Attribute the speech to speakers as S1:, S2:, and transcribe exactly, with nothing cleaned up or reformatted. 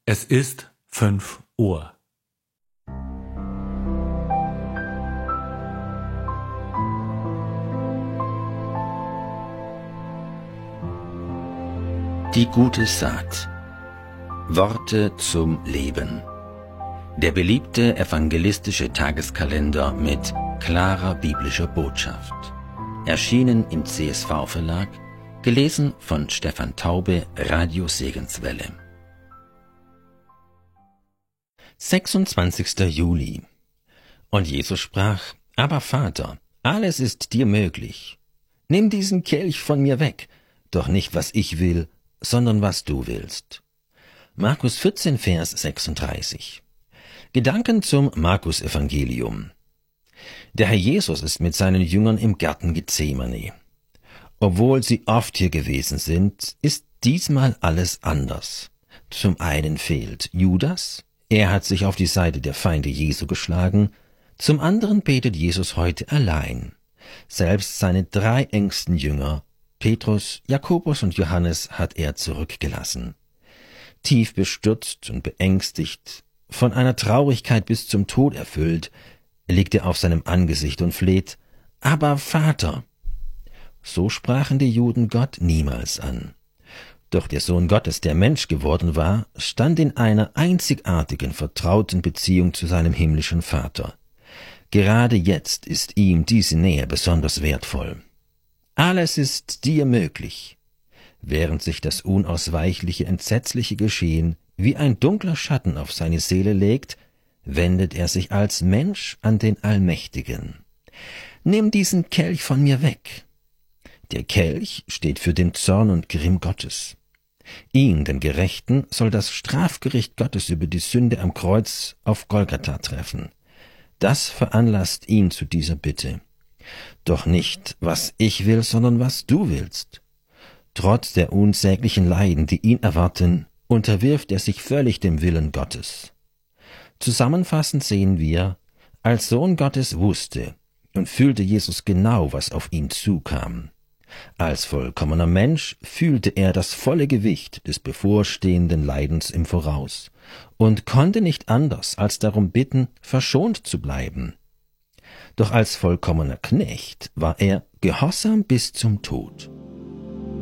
S1: Es ist fünf Uhr.
S2: Die gute Saat. Worte zum Leben. Der beliebte evangelistische Tageskalender mit klarer biblischer Botschaft. Erschienen im C S V-Verlag, gelesen von Stefan Taube, Radio Segenswelle. sechsundzwanzigster Juli. Und Jesus sprach: Aber Vater, alles ist dir möglich. Nimm diesen Kelch von mir weg, doch nicht was ich will, sondern was du willst. Markus vierzehn, Vers sechsunddreißig. Gedanken zum Markus-Evangelium. Der Herr Jesus ist mit seinen Jüngern im Garten Gethsemane. Obwohl sie oft hier gewesen sind, ist diesmal alles anders. Zum einen fehlt Judas, er hat sich auf die Seite der Feinde Jesu geschlagen, zum anderen betet Jesus heute allein. Selbst seine drei engsten Jünger, Petrus, Jakobus und Johannes, hat er zurückgelassen. Tief bestürzt und beängstigt, von einer Traurigkeit bis zum Tod erfüllt, liegt er auf seinem Angesicht und fleht: Aber Vater! So sprachen die Juden Gott niemals an. Doch der Sohn Gottes, der Mensch geworden war, stand in einer einzigartigen, vertrauten Beziehung zu seinem himmlischen Vater. Gerade jetzt ist ihm diese Nähe besonders wertvoll. Alles ist dir möglich. Während sich das unausweichliche, entsetzliche Geschehen wie ein dunkler Schatten auf seine Seele legt, wendet er sich als Mensch an den Allmächtigen. Nimm diesen Kelch von mir weg. Der Kelch steht für den Zorn und Grimm Gottes. Ihn, den Gerechten, soll das Strafgericht Gottes über die Sünde am Kreuz auf Golgatha treffen. Das veranlasst ihn zu dieser Bitte. Doch nicht, was ich will, sondern was du willst. Trotz der unsäglichen Leiden, die ihn erwarten, unterwirft er sich völlig dem Willen Gottes. Zusammenfassend sehen wir, als Sohn Gottes wusste und fühlte Jesus genau, was auf ihn zukam. Als vollkommener Mensch fühlte er das volle Gewicht des bevorstehenden Leidens im Voraus und konnte nicht anders als darum bitten, verschont zu bleiben. Doch als vollkommener Knecht war er gehorsam bis zum Tod.